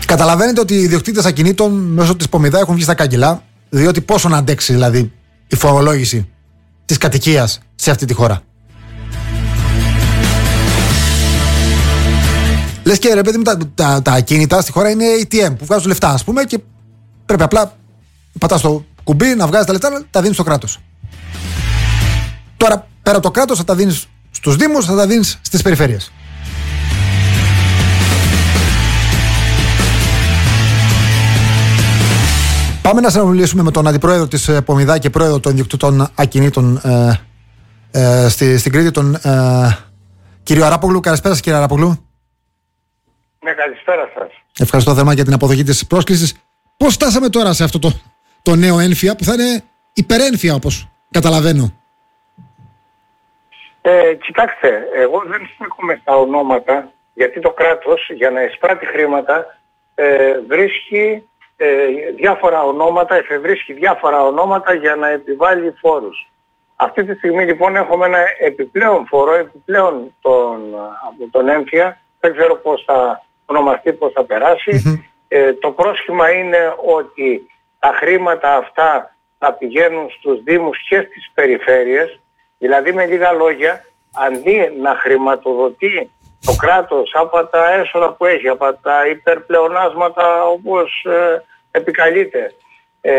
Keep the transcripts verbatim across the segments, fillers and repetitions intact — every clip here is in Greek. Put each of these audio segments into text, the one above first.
Καταλαβαίνετε ότι οι ιδιοκτήτες ακινήτων μέσω της Πομιδά έχουν βγει στα κάγκελα, διότι πόσο να αντέξει δηλαδή η φορολόγηση της κατοικίας σε αυτή τη χώρα. Λες και ρε παιδί μου, τα, τα, τα ακίνητα στη χώρα είναι έι τι εμ που βγάζουν λεφτά, ας πούμε, και πρέπει απλά πατάς το κουμπί να βγάζεις τα λεφτά, τα δίνεις στο κράτος. Τώρα πέρα από το κράτος θα τα δίνεις στους δήμους, θα τα δίνεις στις περιφέρειες. Πάμε να συνομιλήσουμε με τον αντιπρόεδρο της Πομιδά και πρόεδρο των ιδιοκτητών ακινήτων ε, ε, στη, στην Κρήτη, τον ε, κύριο Αράπογλου. Καλησπέρα σας, κύριε Αράπογλου. Ναι, καλησπέρα σας. Ευχαριστώ θερμά για την αποδοχή της πρόσκλησης. Πώς φτάσαμε τώρα σε αυτό το, το νέο ένφια που θα είναι υπερένφια, όπως καταλαβαίνω? Ε, κοιτάξτε, εγώ δεν στέκομαι στα ονόματα, γιατί το κράτος για να εισπράττει χρήματα ε, βρίσκει ε, διάφορα ονόματα, εφευρίσκει διάφορα ονόματα για να επιβάλλει φόρους. Αυτή τη στιγμή λοιπόν έχουμε ένα επιπλέον φόρο, επιπλέον τον, από τον έμφυα, δεν ξέρω πώς θα ονομαστεί, πώς θα περάσει. Mm-hmm. Ε, το πρόσχημα είναι ότι τα χρήματα αυτά θα πηγαίνουν στους δήμους και στις περιφέρειες, δηλαδή με λίγα λόγια, αντί να χρηματοδοτεί το κράτος από τα έσοδα που έχει, από τα υπερπλεονάσματα όπως ε, επικαλείται, ε,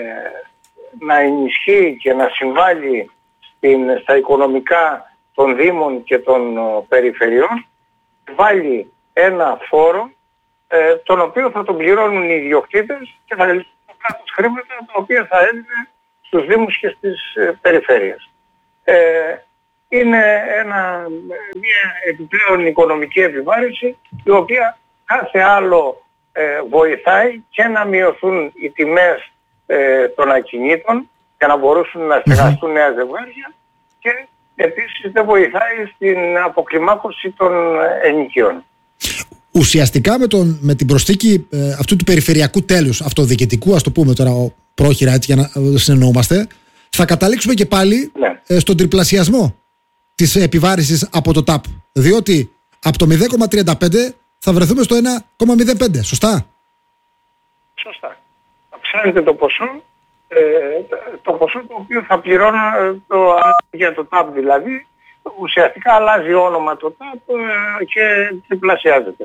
να ενισχύει και να συμβάλλει στην, στα οικονομικά των δήμων και των ο, περιφερειών, βάλει ένα φόρο ε, τον οποίο θα τον πληρώνουν οι ιδιοκτήτες και θα λειτουργούν το κράτος χρήματα τα οποία θα έδινε στους δήμους και στις ε, περιφέρειες. Ε, είναι ένα, μια επιπλέον οικονομική επιβάρυνση η οποία κάθε άλλο ε, βοηθάει και να μειωθούν οι τιμές ε, των ακινήτων για να μπορούσαν να στεγαστούν νέα ζευγάρια και επίσης δεν βοηθάει στην αποκλιμάκωση των ενοικίων. Ουσιαστικά με, τον, με την προσθήκη ε, αυτού του περιφερειακού τέλους αυτοδιοικητικού, ας το πούμε τώρα πρόχειρα έτσι για να συνεννοούμαστε, θα καταλήξουμε και πάλι ναι. ε, στον τριπλασιασμό της επιβάρησης από το ΤΑΠ. Διότι από το μηδέν κόμμα τριάντα πέντε θα βρεθούμε στο ένα κόμμα μηδέν πέντε. Σωστά? Σωστά. Αυξάνεται το ποσό, ε, το ποσό το οποίο θα πληρώνω το, για το ΤΑΠ δηλαδή. Ουσιαστικά αλλάζει όνομα το ΤΑΠ ε, και τριπλασιάζεται.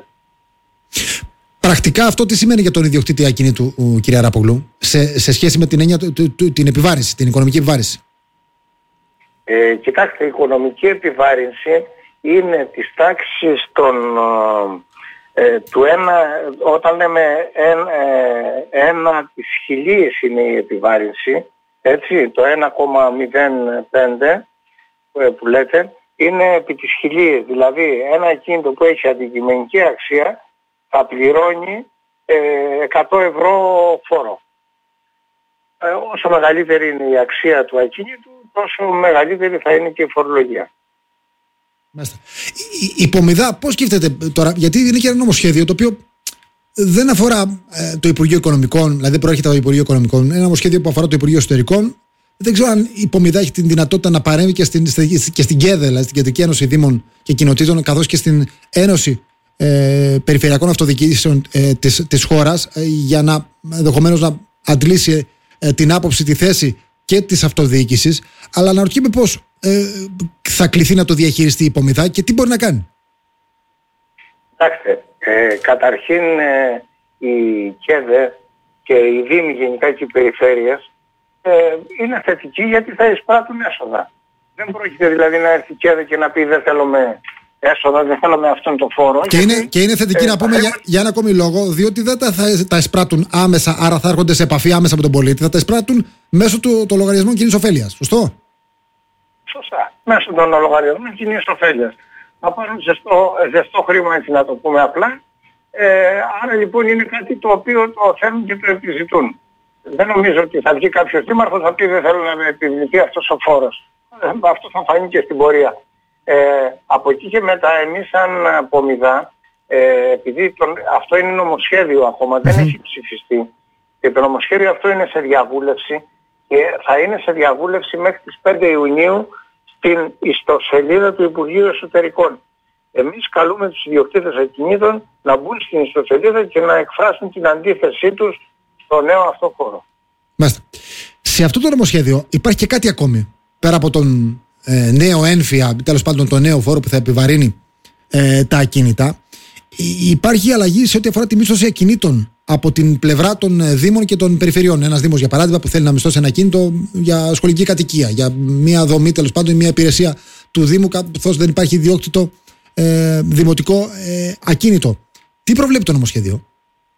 Πρακτικά αυτό τι σημαίνει για τον ιδιοκτήτη ακινήτου, κύριε Αράπογλου, σε, σε σχέση με την έννοια του, του, του, την επιβάρυνση, την οικονομική επιβάρυνση? Ε, κοιτάξτε, η οικονομική επιβάρυνση είναι της τάξης των, ε, του ένα, όταν λέμε ένα, ε, ένα της χιλίες είναι η επιβάρυνση, έτσι, το ένα κόμμα μηδέν πέντε ε, που λέτε, είναι επί της χιλίες, δηλαδή ένα ακίνητο που έχει αντικειμενική αξία θα πληρώνει ε, εκατό ευρώ φόρο. Ε, όσο μεγαλύτερη είναι η αξία του ακίνητου, τόσο μεγαλύτερη θα είναι και η φορολογία. Μάλιστα. Η, η Πομιδά πώς σκέφτεται τώρα, γιατί είναι και ένα νομοσχέδιο το οποίο δεν αφορά ε, το Υπουργείο Οικονομικών, δηλαδή δεν προέρχεται από το Υπουργείο Οικονομικών, είναι ένα νομοσχέδιο που αφορά το Υπουργείο Εσωτερικών. Δεν ξέρω αν η Πομιδά έχει την δυνατότητα να παρέμβει και στην, και στην ΚΕΔΕ, δηλαδή στην Κεντρική Ένωση Δήμων και Κοινοτήτων, καθώς και στην Ένωση ε, Περιφερειακών Αυτοδιοικήσεων ε, της, της χώρας, ε, για να ενδεχομένως να αντλήσει ε, την άποψη, τη θέση και της αυτοδιοίκησης. Αλλά αναρωτιέμαι πώς ε, θα κληθεί να το διαχειριστεί η Πομιδά και τι μπορεί να κάνει. Κοιτάξτε, ε, καταρχήν ε, η ΚΕΔΕ και οι Δήμοι γενικά και οι περιφέρειες ε, είναι θετικοί γιατί θα εισπράττουν έσοδα. Δεν πρόκειται δηλαδή να έρθει η ΚΕΔΕ και να πει δεν θέλουμε έσοδα, δεν θέλουμε αυτόν τον φόρο. Και, γιατί, είναι, και είναι θετική ε, να πούμε για, για ένα ακόμη λόγο, διότι δεν τα, θα, τα εισπράττουν άμεσα, άρα θα έρχονται σε επαφή άμεσα με τον πολίτη, θα τα εισπράττουν μέσω του, των λογαριασμών κοινής ωφέλειας. Σωστό? Σωστά. Μέσω των λογαριασμών κοινής ωφέλειας. Θα πάρουν ζεστό, ζεστό χρήμα, έτσι να το πούμε απλά. Ε, άρα λοιπόν είναι κάτι το οποίο το θέλουν και το επιζητούν. Δεν νομίζω ότι θα βγει κάποιος δήμαρχος θα πει δεν θέλω να με επιβληθεί αυτός ο φόρος. Ε, αυτό θα φανεί και στην πορεία. Ε, από εκεί και μετά εμείς σαν Πομιδά, ε, επειδή τον, αυτό είναι νομοσχέδιο ακόμα, δεν έχει ψηφιστεί και το νομοσχέδιο αυτό είναι σε διαβούλευση και θα είναι σε διαβούλευση μέχρι τις πέντε Ιουνίου στην ιστοσελίδα του Υπουργείου Εσωτερικών. εμείς καλούμε τους ιδιοκτήτες ακινήτων να μπουν στην ιστοσελίδα και να εκφράσουν την αντίθεσή τους στο νέο αυτό χώρο. Μάλιστα. Σε αυτό το νομοσχέδιο υπάρχει και κάτι ακόμη. Πέρα από τον ε, νέο έμφυα, τέλος πάντων τον νέο φόρο που θα επιβαρύνει ε, τα ακίνητα, υπάρχει αλλαγή σε ό,τι αφορά τη μίσθωση ακινήτων από την πλευρά των Δήμων και των περιφερειών. Ένας Δήμος, για παράδειγμα, που θέλει να μισθώσει ένα ακίνητο για σχολική κατοικία, για μια δομή, τέλος πάντων, μια υπηρεσία του Δήμου, καθώς δεν υπάρχει ιδιόκτητο ε, δημοτικό ε, ακίνητο. Τι προβλέπει το νομοσχέδιο?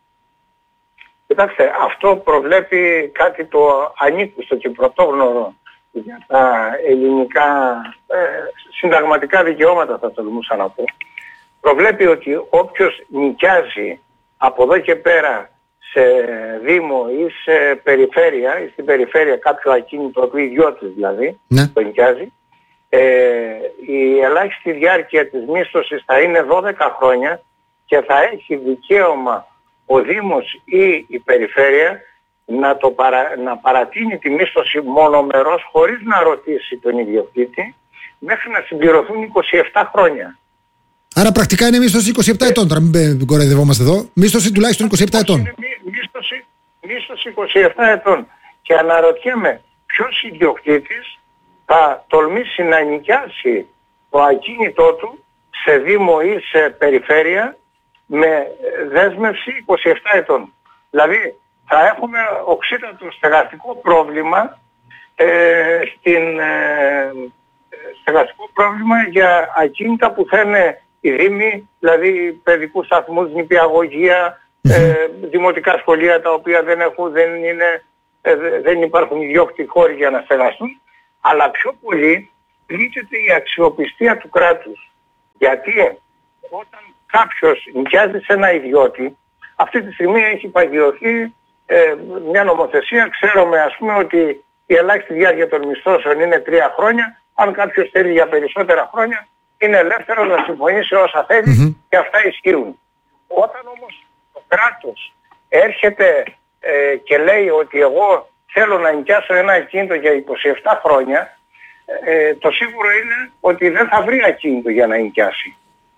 Κοιτάξτε, αυτό προβλέπει κάτι το ανήκουστο και πρωτόγνωρο για τα ελληνικά ε, συνταγματικά δικαιώματα, θα τολμούσα να πω. Προβλέπει ότι όποιος νοικιάζει από εδώ και πέρα σε Δήμο ή σε περιφέρεια, ή στην περιφέρεια κάποιο ακίνητο, του ιδιώτης δηλαδή, ναι. το νοικιάζει, ε, η ελάχιστη διάρκεια της μίσθωσης θα είναι δώδεκα χρόνια και θα έχει δικαίωμα ο Δήμος ή η περιφέρεια να, το παρα, να παρατείνει τη μίσθωση μονομερός χωρίς να ρωτήσει τον ιδιοκτήτη μέχρι να συμπληρωθούν είκοσι επτά χρόνια. Άρα πρακτικά είναι μίσθωση είκοσι επτά ετών, τώρα μην κοροϊδευόμαστε εδώ. Μίσθωση τουλάχιστον είκοσι επτά ετών. Είναι μίσθωση, μίσθωση είκοσι επτά ετών. Και αναρωτιέμαι ποιος ιδιοκτήτης θα τολμήσει να νοικιάσει το ακίνητό του σε Δήμο ή σε περιφέρεια με δέσμευση είκοσι επτά ετών. Δηλαδή θα έχουμε οξύτατο στεγαστικό πρόβλημα ε, στην, ε, στεγαστικό πρόβλημα για ακίνητα που θα είναι οι Δήμοι, δηλαδή παιδικούς σταθμούς, νηπιαγωγεία, ε, δημοτικά σχολεία τα οποία δεν, έχουν, δεν, είναι, ε, δεν υπάρχουν ιδιόκτητοι χώροι για να στεγαστούν, αλλά πιο πολύ πλήττεται η αξιοπιστία του κράτους. Γιατί όταν κάποιος νοικιάζει σε ένα ιδιώτη, αυτή τη στιγμή έχει παγιωθεί ε, μια νομοθεσία, ξέρουμε ας πούμε ότι η ελάχιστη διάρκεια των μισθώσεων είναι τρία χρόνια, αν κάποιος θέλει για περισσότερα χρόνια είναι ελεύθερο να συμφωνήσει όσα θέλει mm-hmm. και αυτά ισχύουν. Όταν όμως το κράτος έρχεται ε, και λέει ότι εγώ θέλω να νοικιάσω ένα ακίνητο για είκοσι επτά χρόνια, ε, το σίγουρο είναι ότι δεν θα βρει ακίνητο για να νοικιάσει.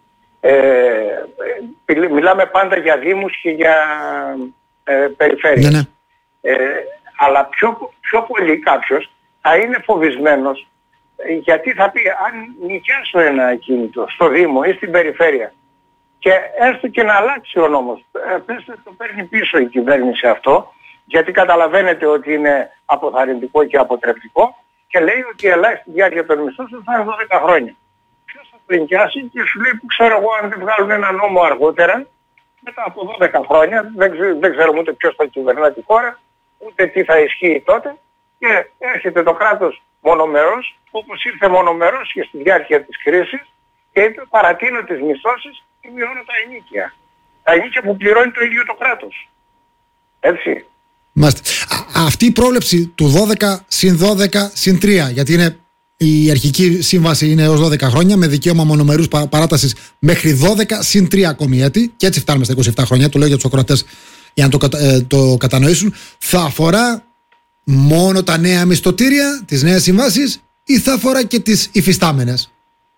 Ε, μιλάμε πάντα για Δήμους και για ε, περιφέρειες. Ναι, ναι. Ε, αλλά πιο, πιο πολύ κάποιος θα είναι φοβισμένος, γιατί θα πει αν νοικιάσω ένα ακίνητο στο Δήμο ή στην περιφέρεια και έστω και να αλλάξει ο νόμος, ε, πες το παίρνει πίσω η κυβέρνηση αυτό, γιατί καταλαβαίνετε ότι είναι αποθαρρυντικό και αποτρεπτικό και λέει ότι η ελάχιστη διάρκεια των μισθώσεων θα είναι δώδεκα χρόνια. Ποιος θα το νοικιάσει και σου λέει που ξέρω εγώ αν δεν βγάλουν ένα νόμο αργότερα, μετά από δώδεκα χρόνια, δεν, ξέ, δεν ξέρουμε ούτε ποιος θα κυβερνά τη χώρα, ούτε τι θα ισχύει τότε και έρχεται το κράτος μονομερός, όπως ήρθε μονομερός και στη διάρκεια της κρίσης και είπε παρατείνω τις μισθώσεις και μειώνω τα ενίκια. Τα ενίκια που πληρώνει το ίδιο το κράτος. Έτσι. Μάλιστα. Αυτή η πρόβλεψη του δώδεκα συν δώδεκα συν τρία, γιατί είναι η αρχική σύμβαση είναι έως δώδεκα χρόνια με δικαίωμα μονομερούς παράτασης μέχρι δώδεκα συν τρία ακόμη έτη και έτσι φτάνουμε στα είκοσι επτά χρόνια, το λέω για τους ακροατές για να το, ε, το κατανοήσουν, θα αφορά μόνο τα νέα μισθωτήρια, τις νέες συμβάσεις ή θα αφορά και τις υφιστάμενες?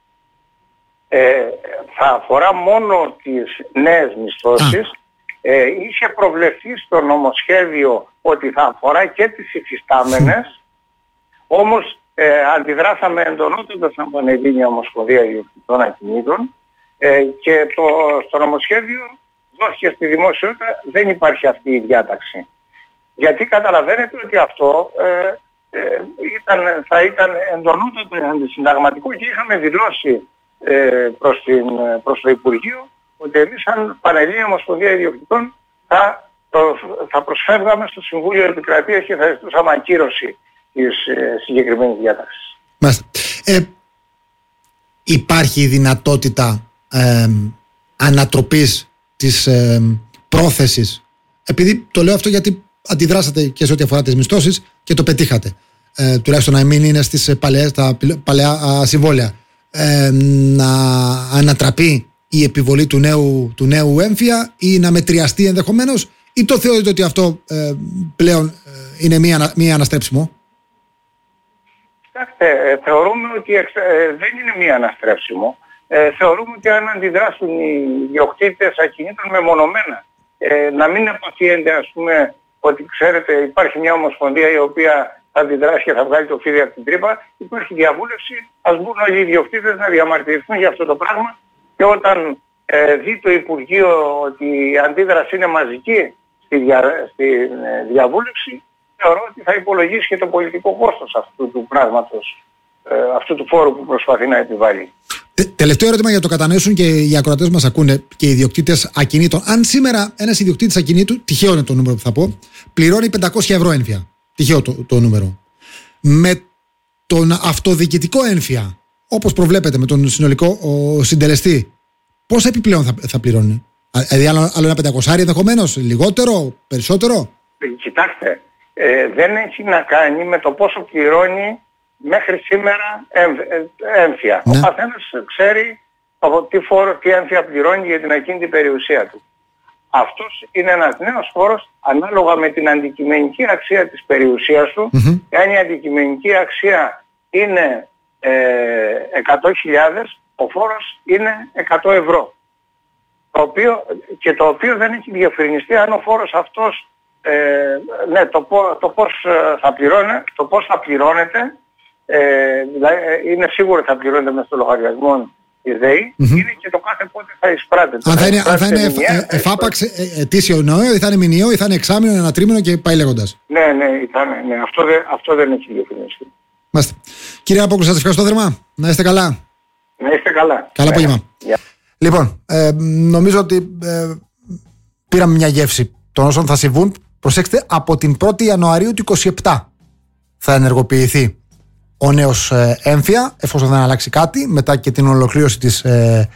Ε, θα αφορά μόνο τις νέες μισθώσεις. Ε, είχε προβλεφθεί στο νομοσχέδιο ότι θα αφορά και τις υφιστάμενες, όμως ε, αντιδράσαμε εντονότατα σαν Πανελλήνια Ομοσπονδία Ιδιοκτητών Ακινήτων ε, και το, στο νομοσχέδιο δόθηκε στη δημοσιότητα, δεν υπάρχει αυτή η διάταξη. Γιατί καταλαβαίνετε ότι αυτό ε, ε, ήταν, θα ήταν εντονότατα αντισυνταγματικό και είχαμε δηλώσει ε, προς, την, προς το Υπουργείο ότι εμείς σαν Πανελλήνια Ομοσπονδία Ιδιοκτητών θα, το, θα προσφεύγαμε στο Συμβούλιο Επικρατείας και θα ζητούσαμε ακύρωση της ε, συγκεκριμένης διάταξης. Μάλιστα. Ε, υπάρχει η δυνατότητα ε, ανατροπής της ε, πρόθεσης, επειδή το λέω αυτό γιατί αντιδράσατε και σε ό,τι αφορά τις μισθώσεις και το πετύχατε, ε, τουλάχιστον να μην είναι στις παλαιές, στα παλαιά α, συμβόλαια, ε, να ανατραπεί η επιβολή του νέου, του νέου έμφυα ή να μετριαστεί ενδεχομένως, ή το θεωρείτε ότι αυτό ε, πλέον ε, είναι μία, μία αναστρέψιμο? Κοιτάξτε, ε, θεωρούμε ότι εξ, ε, δεν είναι μία αναστρέψιμο. ε, θεωρούμε ότι αν αντιδράσουν οι ιδιοκτήτες ακινήτων μεμονωμένα, ε, να μην επαφίενται, ας πούμε, ότι ξέρετε υπάρχει μια ομοσπονδία η οποία θα αντιδράσει και θα βγάλει το φίδι από την τρύπα, υπάρχει διαβούλευση, ας μπουν όλοι οι ιδιοκτήτες να διαμαρτυρηθούν για αυτό το πράγμα και όταν ε, δει το Υπουργείο ότι η αντίδραση είναι μαζική στη, δια, στη ε, διαβούλευση, θεωρώ ότι θα υπολογίσει και το πολιτικό κόστος αυτού του πράγματος, ε, αυτού του φόρου που προσπαθεί να επιβάλλει. Τε, τελευταίο ερώτημα για να το κατανοήσουν και οι ακροατές μας ακούνε και οι ιδιοκτήτες ακινήτων. Αν σήμερα ένας ιδιοκτήτης ακινήτου, τυχαίο είναι το νούμερο που θα πω, πληρώνει πεντακόσια ευρώ ένφια. Τυχαίο το, το νούμερο. Με τον αυτοδιοικητικό ένφια, όπως προβλέπετε με τον συνολικό ο συντελεστή, πόσα επιπλέον θα, θα πληρώνει? Δηλαδή άλλο, άλλο ένα πεντακόσια ενδεχομένως, λιγότερο, περισσότερο? Κοιτάξτε, ε, δεν έχει να κάνει με το πόσο πληρώνει μέχρι σήμερα έμφυα. Ναι. Ο καθένας ξέρει από τι φόρο, τι έμφυα πληρώνει για την ακίνητη περιουσία του. Αυτός είναι ένας νέος φόρος ανάλογα με την αντικειμενική αξία της περιουσίας του. Mm-hmm. Εάν η αντικειμενική αξία είναι ε, εκατό χιλιάδες, ο φόρος είναι εκατό ευρώ. Το οποίο, και το οποίο δεν έχει διευκρινιστεί αν ο φόρος αυτός, ε, ναι, το, το, πώς θα πληρώνε, το πώς θα πληρώνεται, ε, δηλαδή είναι σίγουρο ότι θα πληρώνεται μέσα στο λογαριασμό της ΔΕΗ, mm-hmm. είναι και το κάθε πότε θα εισπράτεται. Αν θα είναι, αν θα είναι εφ, ε, εφάπαξ ετήσιο νόημα, ή θα είναι μηνιαίο, ή θα είναι εξάμηνο, ένα τρίμηνο και πάει λέγοντας. Ναι, ναι, ήταν, ναι. Αυτό, δε, αυτό δεν έχει διευκρινιστεί. Μάλιστα. Κύριε Απόκρου, σας ευχαριστώ θερμά. Να είστε καλά. Να είστε καλά. Καλά απόγευμα. Yeah. Λοιπόν, ε, νομίζω ότι ε, πήραμε μια γεύση των όσων θα συμβούν. Προσέξτε, από την πρώτη Ιανουαρίου του είκοσι επτά θα ενεργοποιηθεί ο νέος ε, έμφυα, εφόσον δεν αλλάξει κάτι, μετά και την ολοκλήρωση της ε,